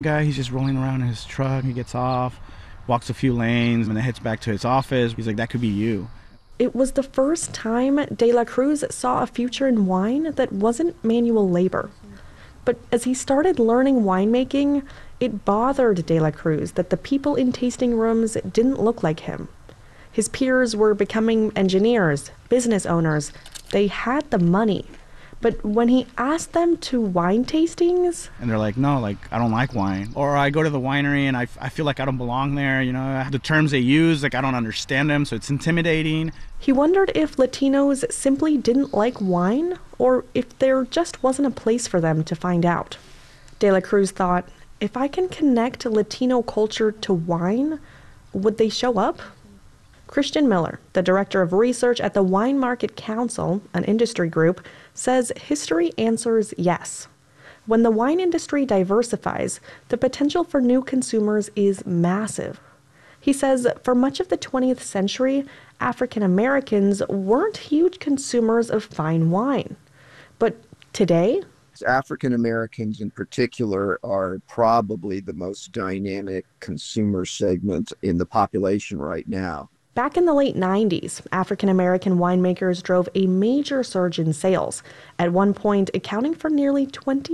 Guy, he's just rolling around in his truck. He gets off, walks a few lanes, and then heads back to his office. He's like, that could be you. It was the first time De La Cruz saw a future in wine that wasn't manual labor. But as he started learning winemaking, it bothered De La Cruz that the people in tasting rooms didn't look like him. His peers were becoming engineers, business owners. They had the money. But when he asked them to wine tastings... And they're like, no, like, I don't like wine. Or I go to the winery and I feel like I don't belong there, you know. The terms they use, like, I don't understand them, so it's intimidating. He wondered if Latinos simply didn't like wine, or if there just wasn't a place for them to find out. De La Cruz thought, if I can connect Latino culture to wine, would they show up? Christian Miller, the director of research at the Wine Market Council, an industry group, says history answers yes. When the wine industry diversifies, the potential for new consumers is massive. He says for much of the 20th century, African Americans weren't huge consumers of fine wine. But today, African Americans in particular are probably the most dynamic consumer segment in the population right now. Back in the late 90s, African American winemakers drove a major surge in sales, at one point accounting for nearly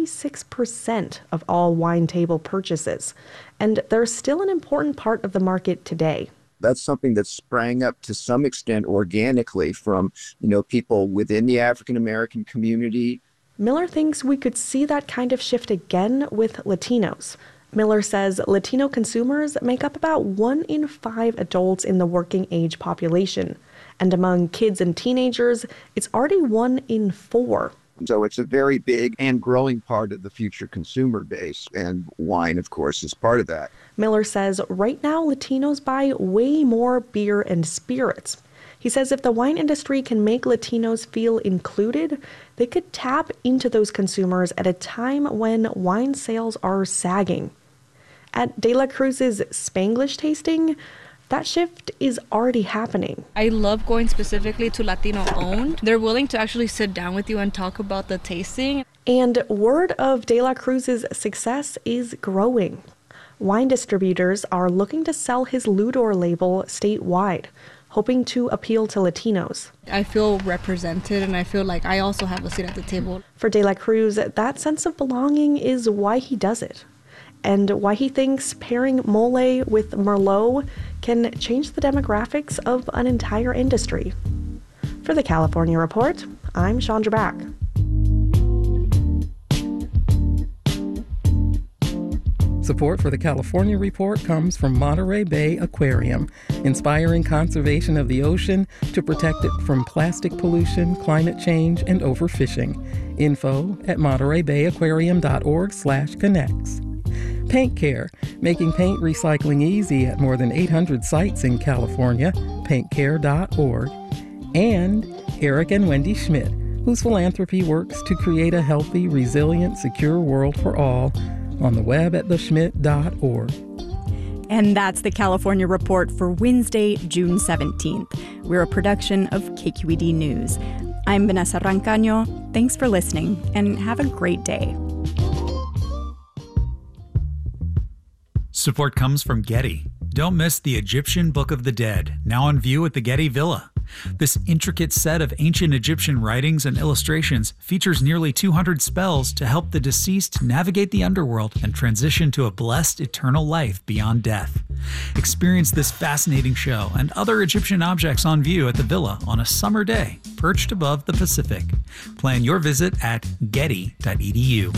26% of all wine table purchases. And they're still an important part of the market today. That's something that sprang up to some extent organically from, people within the African American community. Miller thinks we could see that kind of shift again with Latinos. Miller says Latino consumers make up about 1 in 5 adults in the working age population. And among kids and teenagers, it's already 1 in 4. So it's a very big and growing part of the future consumer base. And wine, of course, is part of that. Miller says right now Latinos buy way more beer and spirits. He says if the wine industry can make Latinos feel included, they could tap into those consumers at a time when wine sales are sagging. At De La Cruz's Spanglish tasting, that shift is already happening. I love going specifically to Latino-owned. They're willing to actually sit down with you and talk about the tasting. And word of De La Cruz's success is growing. Wine distributors are looking to sell his Ludor label statewide, hoping to appeal to Latinos. I feel represented and I feel like I also have a seat at the table. For De La Cruz, that sense of belonging is why he does it, and why he thinks pairing Mole with Merlot can change the demographics of an entire industry. For the California Report, I'm Chandra Back. Support for the California Report comes from Monterey Bay Aquarium, inspiring conservation of the ocean to protect it from plastic pollution, climate change, and overfishing. Info at montereybayaquarium.org/connects. Paint Care, making paint recycling easy at more than 800 sites in California, paintcare.org. And Eric and Wendy Schmidt, whose philanthropy works to create a healthy, resilient, secure world for all, on the web at theschmidt.org. And that's the California Report for Wednesday, June 17th. We're a production of KQED News. I'm Vanessa Rancaño. Thanks for listening, and have a great day. Support comes from Getty. Don't miss the Egyptian Book of the Dead, now on view at the Getty Villa. This intricate set of ancient Egyptian writings and illustrations features nearly 200 spells to help the deceased navigate the underworld and transition to a blessed eternal life beyond death. Experience this fascinating show and other Egyptian objects on view at the Villa on a summer day, perched above the Pacific. Plan your visit at getty.edu.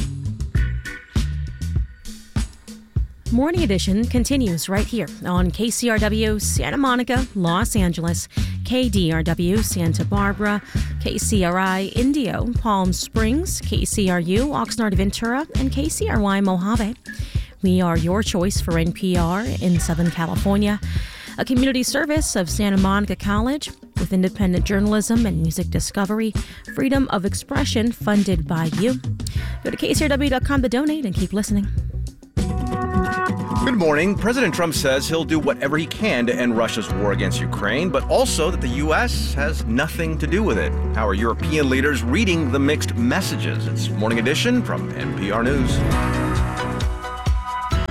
Morning Edition continues right here on KCRW Santa Monica, Los Angeles, KDRW Santa Barbara, KCRI Indio, Palm Springs, KCRU Oxnard Ventura, and KCRY Mojave. We are your choice for NPR in Southern California, a community service of Santa Monica College with independent journalism and music discovery, freedom of expression funded by you. Go to KCRW.com to donate and keep listening. Good morning. President Trump says he'll do whatever he can to end Russia's war against Ukraine, but also that the U.S. has nothing to do with it. How are European leaders reading the mixed messages? It's Morning Edition from NPR News.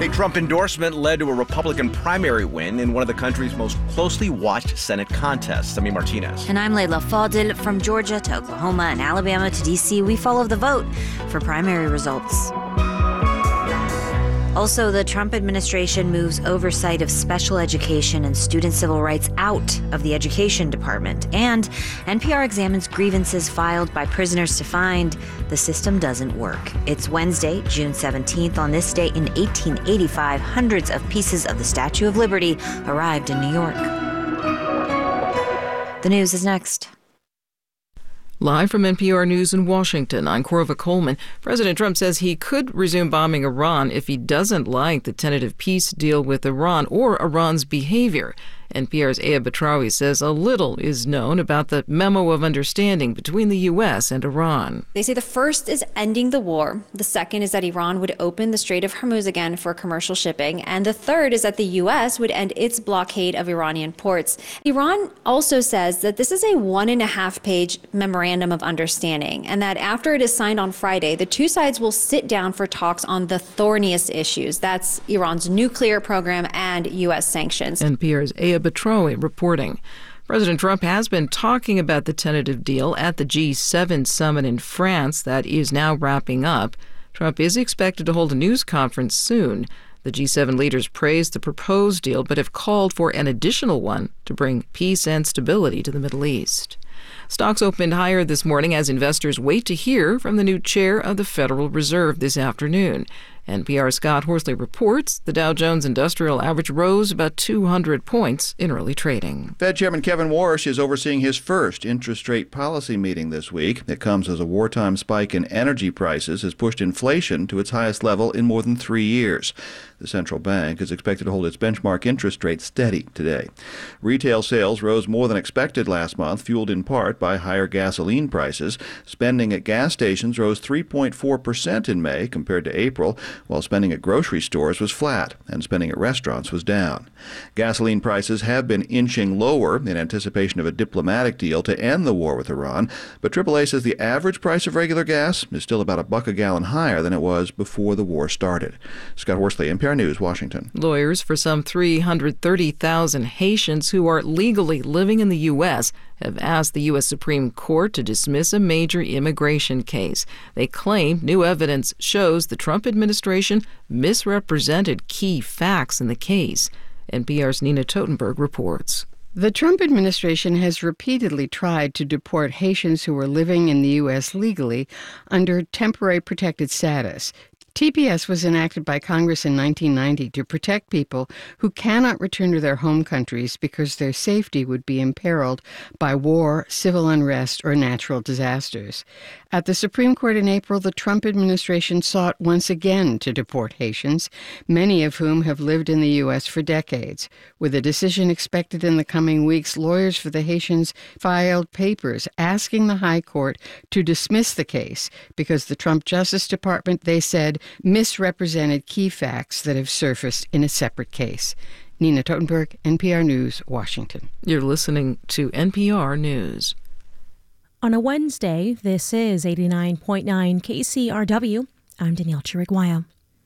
A Trump endorsement led to a Republican primary win in one of the country's most closely watched Senate contests. Ami Martinez. And I'm Leila Fadil. From Georgia to Oklahoma and Alabama to D.C., we follow the vote for primary results. Also, the Trump administration moves oversight of special education and student civil rights out of the Education Department. And NPR examines grievances filed by prisoners to find the system doesn't work. It's Wednesday, June 17th. On this day in 1885, hundreds of pieces of the Statue of Liberty arrived in New York. The news is next. Live from NPR News in Washington, I'm Corva Coleman. President Trump says he could resume bombing Iran if he doesn't like the tentative peace deal with Iran or Iran's behavior. NPR's Aya Batrawi says a little is known about the memo of understanding between the U.S. and Iran. They say the first is ending the war. The second is that Iran would open the Strait of Hormuz again for commercial shipping. And the third is that the U.S. would end its blockade of Iranian ports. Iran also says that this is a 1.5-page memorandum of understanding, and that after it is signed on Friday, the two sides will sit down for talks on the thorniest issues. That's Iran's nuclear program and U.S. sanctions. NPR's Aya Batrawi reporting. President Trump has been talking about the tentative deal at the G7 summit in France that is now wrapping up. Trump is expected to hold a news conference soon. The G7 leaders praised the proposed deal but have called for an additional one to bring peace and stability to the Middle East. Stocks opened higher this morning as investors wait to hear from the new chair of the Federal Reserve this afternoon. NPR's Scott Horsley reports the Dow Jones Industrial Average rose about 200 points in early trading. Fed Chairman Kevin Warsh is overseeing his first interest rate policy meeting this week. It comes as a wartime spike in energy prices has pushed inflation to its highest level in more than 3 years. The central bank is expected to hold its benchmark interest rate steady today. Retail sales rose more than expected last month, fueled in part by higher gasoline prices. Spending at gas stations rose 3.4% in May compared to April, while spending at grocery stores was flat and spending at restaurants was down. Gasoline prices have been inching lower in anticipation of a diplomatic deal to end the war with Iran, but AAA says the average price of regular gas is still about $1 a gallon higher than it was before the war started. Scott Horsley, NPR News, Washington. Lawyers for some 330,000 Haitians who are legally living in the U.S. have asked the U.S. Supreme Court to dismiss a major immigration case. They claim new evidence shows the Trump administration misrepresented key facts in the case. NPR's Nina Totenberg reports. The Trump administration has repeatedly tried to deport Haitians who are living in the U.S. legally under temporary protected status. TPS was enacted by Congress in 1990 to protect people who cannot return to their home countries because their safety would be imperiled by war, civil unrest, or natural disasters. At the Supreme Court in April, the Trump administration sought once again to deport Haitians, many of whom have lived in the U.S. for decades. With a decision expected in the coming weeks, lawyers for the Haitians filed papers asking the High Court to dismiss the case because the Trump Justice Department, they said, misrepresented key facts that have surfaced in a separate case. Nina Totenberg, NPR News, Washington. You're listening to NPR News. On a Wednesday, this is 89.9 KCRW. I'm Danielle Chiriguayo.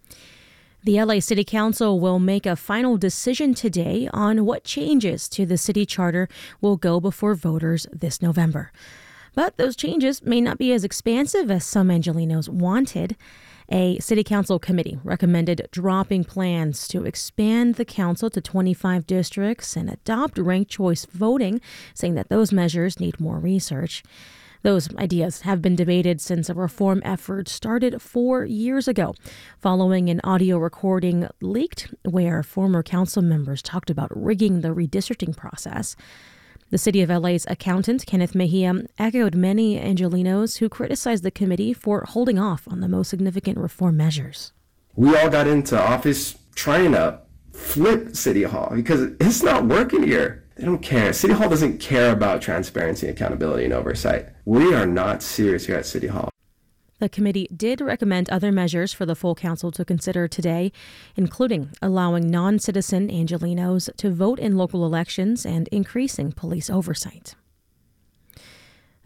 The LA City Council will make a final decision today on what changes to the city charter will go before voters this November. But those changes may not be as expansive as some Angelenos wanted. A city council committee recommended dropping plans to expand the council to 25 districts and adopt ranked choice voting, saying that those measures need more research. Those ideas have been debated since a reform effort started 4 years ago, following an audio recording leaked where former council members talked about rigging the redistricting process. The City of LA's accountant, Kenneth Mejia, echoed many Angelenos who criticized the committee for holding off on the most significant reform measures. We all got into office trying to flip City Hall because it's not working here. They don't care. City Hall doesn't care about transparency, accountability, and oversight. We are not serious here at City Hall. The committee did recommend other measures for the full council to consider today, including allowing non-citizen Angelenos to vote in local elections and increasing police oversight.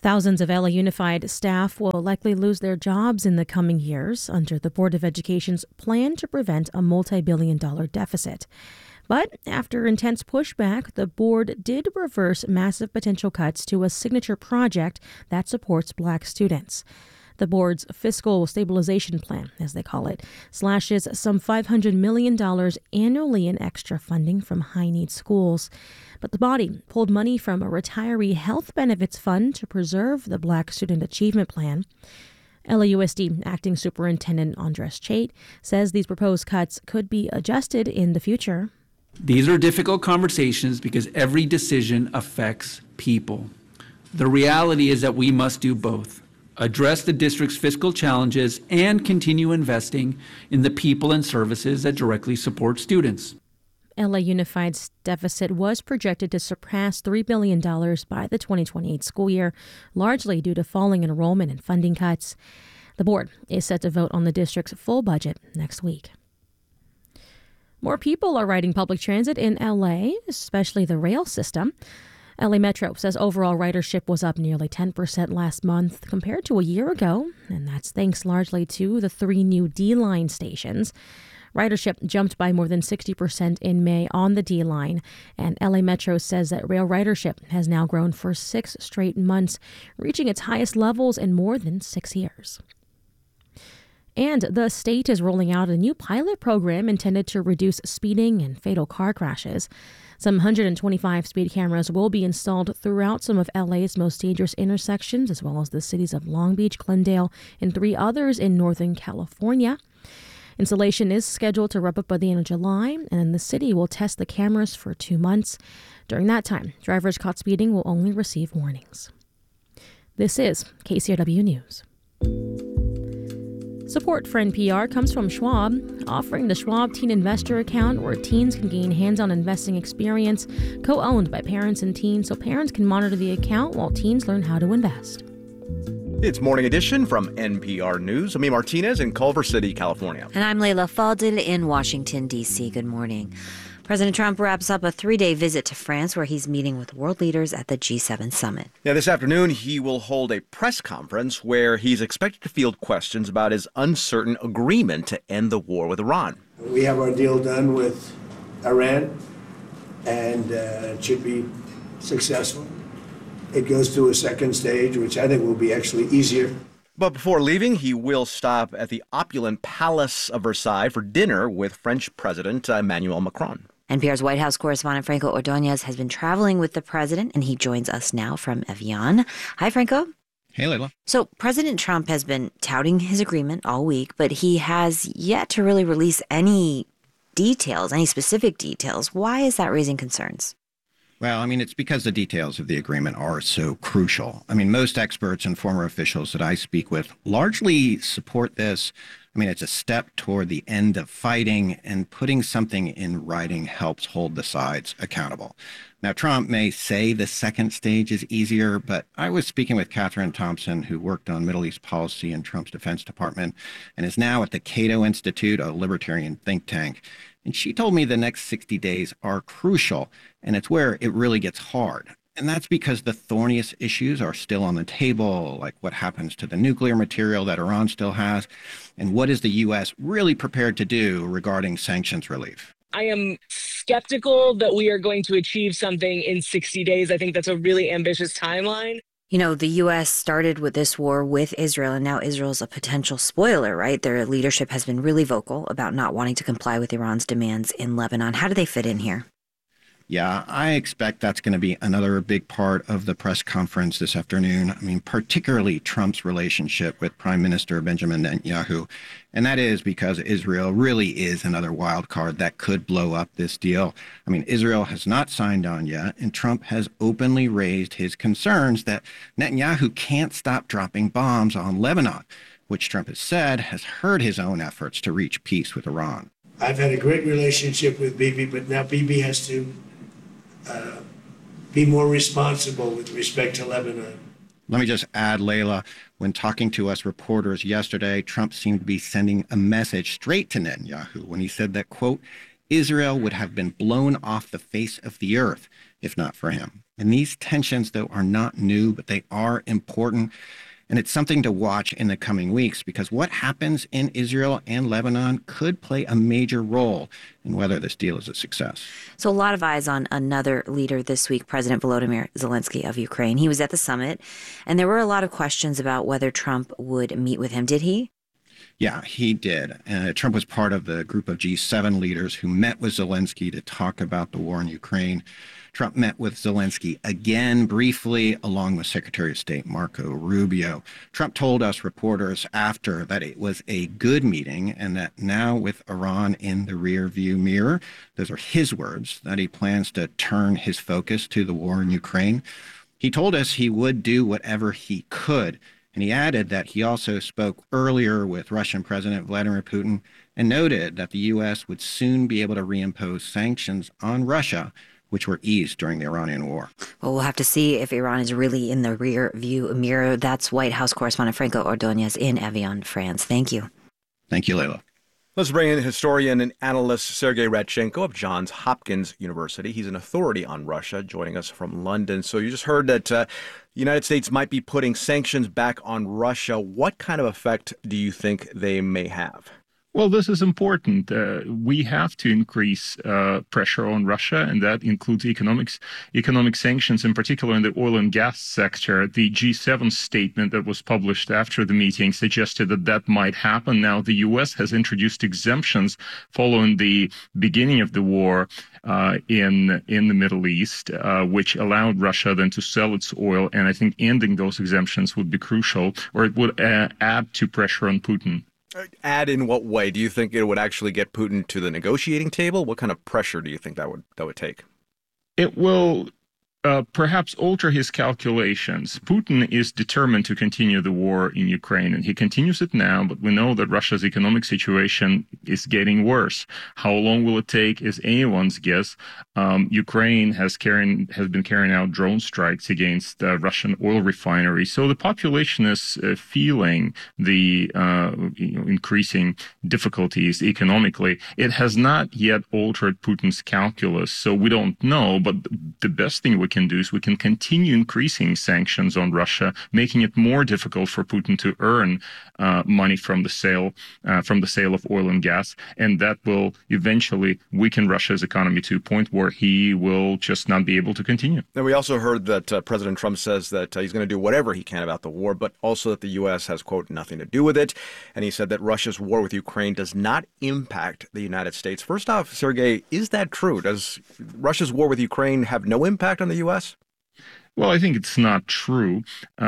Thousands of LA Unified staff will likely lose their jobs in the coming years under the Board of Education's plan to prevent a multi-billion-dollar deficit. But after intense pushback, the board did reverse massive potential cuts to a signature project that supports Black students. The board's fiscal stabilization plan, as they call it, slashes some $500 million annually in extra funding from high-need schools. But the body pulled money from a retiree health benefits fund to preserve the Black Student Achievement Plan. LAUSD Acting Superintendent Andres Chait says these proposed cuts could be adjusted in the future. These are difficult conversations because every decision affects people. The reality is that we must do both. Address the district's fiscal challenges and continue investing in the people and services that directly support students. LA Unified's deficit was projected to surpass $3 billion by the 2028 school year, largely due to falling enrollment and funding cuts. The board is set to vote on the district's full budget next week. More people are riding public transit in LA, especially the rail system. LA Metro says overall ridership was up nearly 10% last month compared to a year ago, and that's thanks largely to the 3 new D-Line stations. Ridership jumped by more than 60% in May on the D-Line, and LA Metro says that rail ridership has now grown for 6 straight months, reaching its highest levels in more than 6 years. And the state is rolling out a new pilot program intended to reduce speeding and fatal car crashes. Some 125 speed cameras will be installed throughout some of LA's most dangerous intersections, as well as the cities of Long Beach, Glendale, and 3 others in Northern California. Installation is scheduled to wrap up by the end of July, and then the city will test the cameras for 2 months. During that time, drivers caught speeding will only receive warnings. This is KCRW News. Support for NPR comes from Schwab, offering the Schwab Teen Investor Account where teens can gain hands-on investing experience, co-owned by parents and teens, so parents can monitor the account while teens learn how to invest. It's Morning Edition from NPR News. I'm Amy Martinez in Culver City, California. And I'm Leila Fadel in Washington, D.C. Good morning. President Trump wraps up a 3-day visit to France where he's meeting with world leaders at the G7 summit. Yeah, this afternoon he will hold a press conference where he's expected to field questions about his uncertain agreement to end the war with Iran. We have our deal done with Iran, and it should be successful. It goes to a second stage, which I think will be actually easier. But before leaving, he will stop at the opulent Palace of Versailles for dinner with French President Emmanuel Macron. NPR's White House correspondent Franco Ordonez has been traveling with the president, and he joins us now from Evian. Hi, Franco. Hey, Leila. So President Trump has been touting his agreement all week, but he has yet to really release any details, any specific details. Why is that raising concerns? Well, I mean, it's because the details of the agreement are so crucial. I mean, most experts and former officials that I speak with largely support this. I mean, it's a step toward the end of fighting, and putting something in writing helps hold the sides accountable. Now, Trump may say the second stage is easier, but I was speaking with Catherine Thompson, who worked on Middle East policy in Trump's Defense Department and is now at the Cato Institute, a libertarian think tank. And she told me the next 60 days are crucial, and it's where it really gets hard. And that's because the thorniest issues are still on the table, like what happens to the nuclear material that Iran still has, and what is the U.S. really prepared to do regarding sanctions relief. I am skeptical that we are going to achieve something in 60 days. I think that's a really ambitious timeline. You know, the U.S. started with this war with Israel, and now Israel's a potential spoiler, right? Their leadership has been really vocal about not wanting to comply with Iran's demands in Lebanon. How do they fit in here? Yeah, I expect that's going to be another big part of the press conference this afternoon. I mean, particularly Trump's relationship with Prime Minister Benjamin Netanyahu. And that is because Israel really is another wild card that could blow up this deal. I mean, Israel has not signed on yet, and Trump has openly raised his concerns that Netanyahu can't stop dropping bombs on Lebanon, which Trump has said has hurt his own efforts to reach peace with Iran. I've had a great relationship with Bibi, but now Bibi has to be more responsible with respect to Lebanon. Let me just add, Leila, when talking to us reporters yesterday, Trump seemed to be sending a message straight to Netanyahu when he said that, quote, Israel would have been blown off the face of the earth if not for him. And these tensions, though, are not new, but they are important. And it's something to watch in the coming weeks because what happens in Israel and Lebanon could play a major role in whether this deal is a success. So a lot of eyes on another leader this week, President Volodymyr Zelensky of Ukraine. He was at the summit, and there were a lot of questions about whether Trump would meet with him. Did he? Yeah, he did. Trump was part of the group of G7 leaders who met with Zelensky to talk about the war in Ukraine. Trump met with Zelensky again briefly, along with Secretary of State Marco Rubio. Trump told us reporters after that it was a good meeting and that now with Iran in the rearview mirror, those are his words, that he plans to turn his focus to the war in Ukraine. He told us he would do whatever he could. And he added that he also spoke earlier with Russian President Vladimir Putin and noted that the U.S. would soon be able to reimpose sanctions on Russia, which were eased during the Iranian war. Well, we'll have to see if Iran is really in the rear view mirror. That's White House correspondent Franco Ordonez in Evian, France. Thank you. Thank you, Layla. Let's bring in historian and analyst Sergei Radchenko of Johns Hopkins University. He's an authority on Russia, joining us from London. So you just heard that the United States might be putting sanctions back on Russia. What kind of effect do you think they may have? Well, this is important. We have to increase pressure on Russia, and that includes economic sanctions, in particular in the oil and gas sector. The G7 statement that was published after the meeting suggested that that might happen. Now, the U.S. has introduced exemptions following the beginning of the war in the Middle East, which allowed Russia then to sell its oil. And I think ending those exemptions would be crucial, or it would add to pressure on Putin. Add in what way? Do you think it would actually get Putin to the negotiating table? What kind of pressure do you think that would take? It will perhaps alter his calculations. Putin is determined to continue the war in Ukraine, and he continues it now, but we know that Russia's economic situation is getting worse. How long will it take is anyone's guess. Ukraine has been carrying out drone strikes against Russian oil refineries, so the population is feeling the increasing difficulties economically. It has not yet altered Putin's calculus, so we don't know, but the best thing we can do is we can continue increasing sanctions on Russia, making it more difficult for Putin to earn money from the sale of oil and gas, and that will eventually weaken Russia's economy to a point where he will just not be able to continue. And we also heard that President Trump says that he's going to do whatever he can about the war, but also that the U.S. has, quote, nothing to do with it. And he said that Russia's war with Ukraine does not impact the United States. First off, Sergei, is that true? Does Russia's war with Ukraine have no impact on the U.S.? Well, I think it's not true.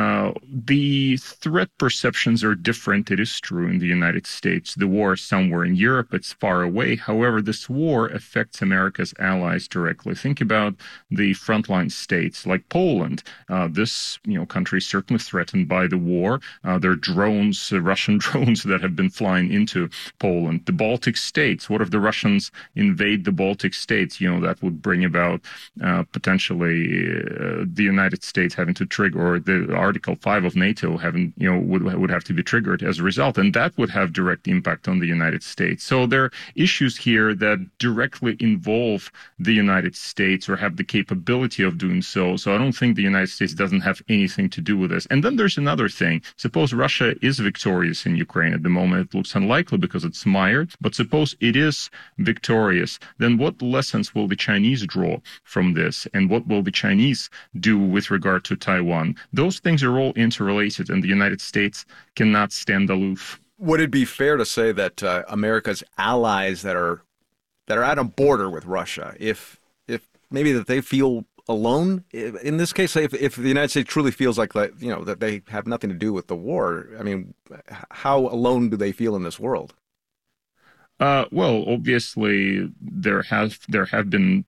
The threat perceptions are different. It is true in the United States. The war is somewhere in Europe. It's far away. However, this war affects America's allies directly. Think about the frontline states like Poland. This country is certainly threatened by the war. There are drones, Russian drones that have been flying into Poland. The Baltic states, what if the Russians invade the Baltic states? That would bring about potentially the United States having to trigger, or the Article 5 of NATO having, would have to be triggered as a result, and that would have direct impact on the United States. So there are issues here that directly involve the United States or have the capability of doing so. So I don't think the United States doesn't have anything to do with this. And then there's another thing. Suppose Russia is victorious in Ukraine. At the moment, it looks unlikely because it's mired, but suppose it is victorious, then what lessons will the Chinese draw from this? And what will the Chinese do with regard to Taiwan? Those things are all interrelated, and the United States cannot stand aloof. Would it be fair to say that America's allies that are at a border with Russia, if maybe that they feel alone in this case, if the United States truly feels like that they have nothing to do with the war, I mean, how alone do they feel in this world? Well, obviously, there have been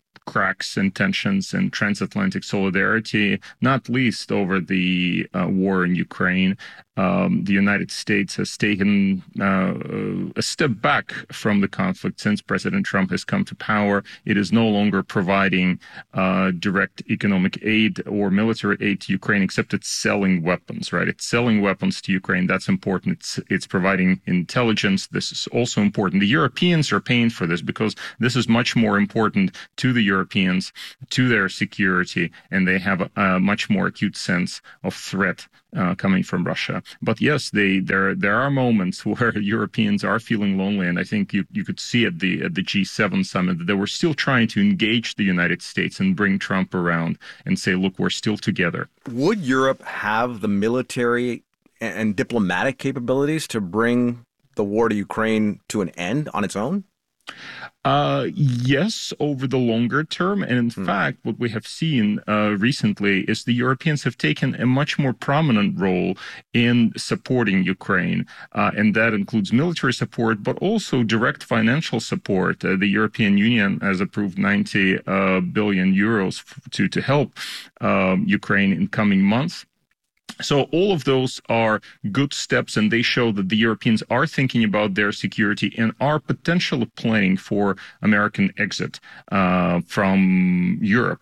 cracks and tensions in transatlantic solidarity, not least over the war in Ukraine. The United States has taken a step back from the conflict since President Trump has come to power. It is no longer providing direct economic aid or military aid to Ukraine, except it's selling weapons, right? It's selling weapons to Ukraine. That's important. It's providing intelligence. This is also important. The Europeans are paying for this because this is much more important to the Europeans, to their security, and they have a much more acute sense of threat coming from Russia. But yes, there are moments where Europeans are feeling lonely, and I think you could see at the G7 summit that they were still trying to engage the United States and bring Trump around and say, look, we're still together. Would Europe have the military and diplomatic capabilities to bring the war to Ukraine to an end on its own? Yes, over the longer term. And in fact, what we have seen recently is the Europeans have taken a much more prominent role in supporting Ukraine. And that includes military support, but also direct financial support. The European Union has approved 90 billion euros to help Ukraine in coming months. So all of those are good steps, and they show that the Europeans are thinking about their security and are potentially planning for American exit from Europe.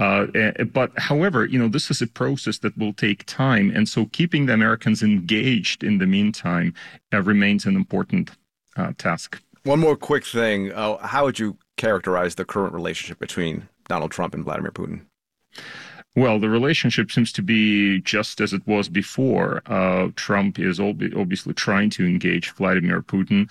But however, this is a process that will take time. And so keeping the Americans engaged in the meantime remains an important task. One more quick thing. How would you characterize the current relationship between Donald Trump and Vladimir Putin? Well, the relationship seems to be just as it was before. Trump is obviously trying to engage Vladimir Putin,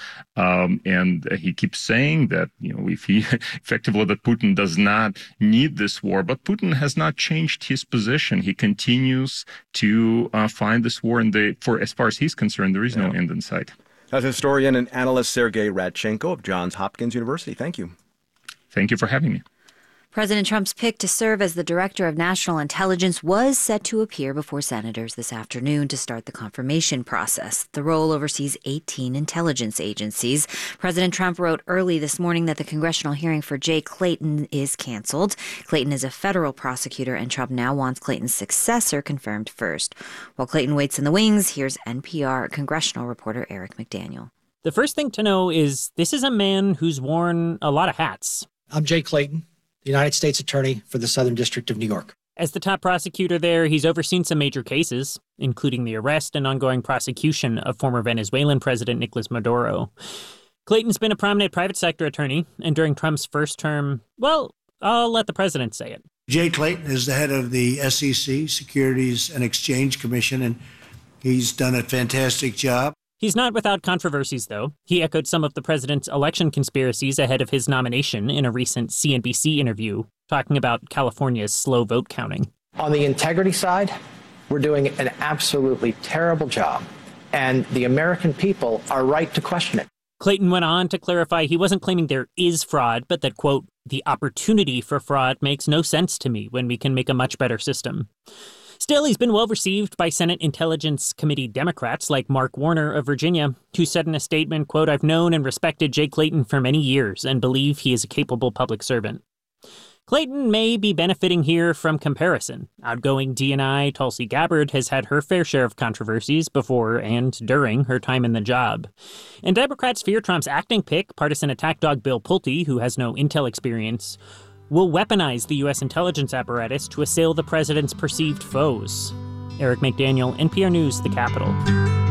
and he keeps saying that, if he effectively that Putin does not need this war, but Putin has not changed his position. He continues to find this war, and for as far as he's concerned, there is no end in sight. That's historian and analyst Sergei Radchenko of Johns Hopkins University. Thank you. Thank you for having me. President Trump's pick to serve as the Director of National Intelligence was set to appear before senators this afternoon to start the confirmation process. The role oversees 18 intelligence agencies. President Trump wrote early this morning that the congressional hearing for Jay Clayton is canceled. Clayton is a federal prosecutor, and Trump now wants Clayton's successor confirmed first. While Clayton waits in the wings, here's NPR congressional reporter Eric McDaniel. The first thing to know is this is a man who's worn a lot of hats. I'm Jay Clayton, the United States Attorney for the Southern District of New York. As the top prosecutor there, he's overseen some major cases, including the arrest and ongoing prosecution of former Venezuelan President Nicolas Maduro. Clayton's been a prominent private sector attorney, and during Trump's first term, well, I'll let the president say it. Jay Clayton is the head of the SEC, Securities and Exchange Commission, and he's done a fantastic job. He's not without controversies, though. He echoed some of the president's election conspiracies ahead of his nomination in a recent CNBC interview, talking about California's slow vote counting. On the integrity side, we're doing an absolutely terrible job, and the American people are right to question it. Clayton went on to clarify he wasn't claiming there is fraud, but that, quote, the opportunity for fraud makes no sense to me when we can make a much better system. Still, he's been well received by Senate Intelligence Committee Democrats like Mark Warner of Virginia, who said in a statement, quote, I've known and respected Jay Clayton for many years and believe he is a capable public servant. Clayton may be benefiting here from comparison. Outgoing DNI Tulsi Gabbard has had her fair share of controversies before and during her time in the job. And Democrats fear Trump's acting pick, partisan attack dog Bill Pulte, who has no intel experience, will weaponize the U.S. intelligence apparatus to assail the president's perceived foes. Eric McDaniel, NPR News, The Capitol.